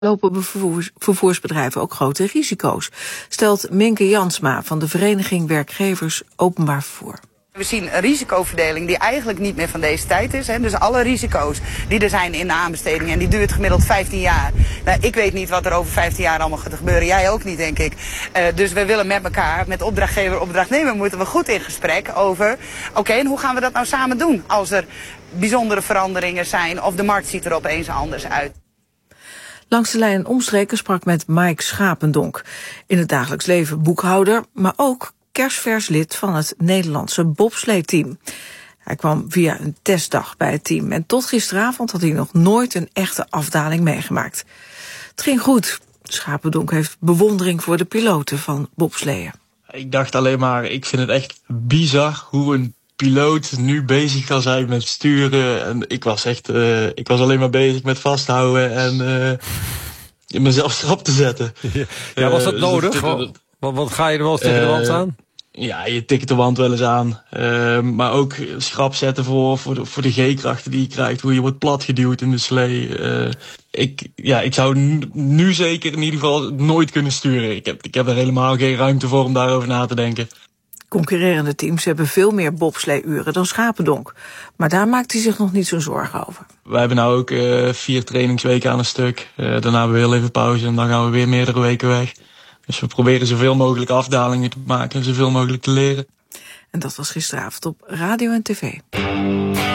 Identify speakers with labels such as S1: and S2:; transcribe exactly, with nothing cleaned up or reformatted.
S1: lopen vervoers, vervoersbedrijven ook grote risico's, stelt Minke Jansma van de Vereniging Werkgevers Openbaar Vervoer.
S2: We zien een risicoverdeling die eigenlijk niet meer van deze tijd is. Hè. Dus alle risico's die er zijn in de aanbesteding, en die duurt gemiddeld vijftien jaar. Nou, ik weet niet wat er over vijftien jaar allemaal gaat gebeuren. Jij ook niet, denk ik. Uh, dus we willen met elkaar, met opdrachtgever, opdrachtnemer, moeten we goed in gesprek over, oké, okay, en hoe gaan we dat nou samen doen als er bijzondere veranderingen zijn of de markt ziet er opeens anders uit.
S1: Langs de lijn omstreken sprak met Mike Schapendonk. In het dagelijks leven boekhouder, maar ook kerstvers lid van het Nederlandse bobsleeteam. Hij kwam via een testdag bij het team en tot gisteravond had hij nog nooit een echte afdaling meegemaakt. Het ging goed. Schapendonk heeft bewondering voor de piloten van bobsleeën.
S3: Ik dacht alleen maar, ik vind het echt bizar hoe een piloot nu bezig kan zijn met sturen. En ik was echt, uh, ik was alleen maar bezig met vasthouden en uh, mezelf erop te zetten.
S4: Ja, was dat uh, nodig? Dus dat, wat, wat ga je er wel eens tegen uh, de wand aan?
S3: Ja, je tikt de wand wel eens aan. Uh, maar ook schrap zetten voor, voor de, voor de G-krachten die je krijgt. Hoe je wordt platgeduwd in de slee. Uh, ik, ja, ik zou nu, nu zeker in ieder geval nooit kunnen sturen. Ik heb, ik heb er helemaal geen ruimte voor om daarover na te denken.
S1: Concurrerende teams hebben veel meer bobsleeuren dan Schapendonk. Maar daar maakt hij zich nog niet zo'n zorgen over.
S3: Wij hebben nou ook uh, vier trainingsweken aan een stuk. Uh, daarna hebben we heel even pauze en dan gaan we weer meerdere weken weg. Dus we proberen zoveel mogelijk afdalingen te maken en zoveel mogelijk te leren.
S1: En dat was gisteravond op radio en tv.